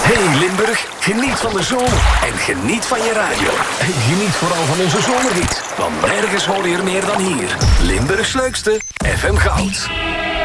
Hey Limburg, geniet van de zomer en geniet van je radio. En geniet vooral van onze zomerhit, want nergens hoor je er meer dan hier. Limburgs leukste, FM Goud.